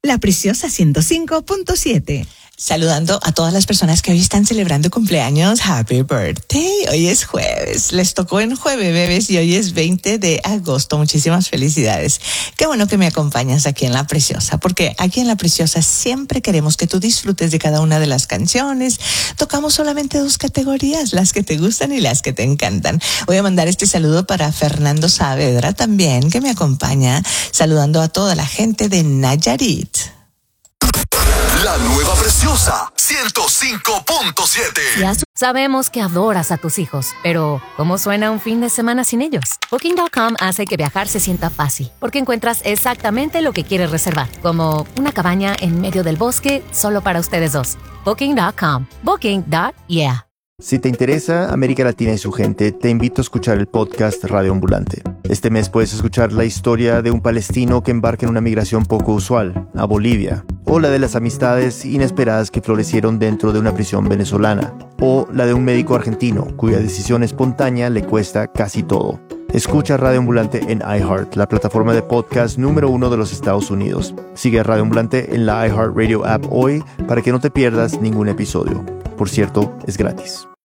La Preciosa 105.7. Saludando a todas las personas que hoy están celebrando cumpleaños. Happy birthday. Hoy es jueves. Les tocó en jueves, bebés, y hoy es 20 de agosto. Muchísimas felicidades. Qué bueno que me acompañas aquí en La Preciosa, porque aquí en La Preciosa siempre queremos que tú disfrutes de cada una de las canciones. Tocamos solamente 2 categorías, las que te gustan y las que te encantan. Voy a mandar este saludo para Fernando Saavedra también, que me acompaña, saludando a toda la gente de Nayarit. La nueva Preciosa 105.7. Sabemos que adoras a tus hijos, pero ¿cómo suena un fin de semana sin ellos? Booking.com hace que viajar se sienta fácil, porque encuentras exactamente lo que quieres reservar, como una cabaña en medio del bosque solo para ustedes dos. Booking.com. Booking.yeah. Si te interesa América Latina y su gente, te invito a escuchar el podcast Radio Ambulante. Este mes puedes escuchar la historia de un palestino que embarca en una migración poco usual, a Bolivia, o la de las amistades inesperadas que florecieron dentro de una prisión venezolana, o la de un médico argentino cuya decisión espontánea le cuesta casi todo. Escucha Radio Ambulante en iHeart, la plataforma de podcast número 1 de los Estados Unidos. Sigue a Radio Ambulante en la iHeartRadio app hoy para que no te pierdas ningún episodio. Por cierto, es gratis.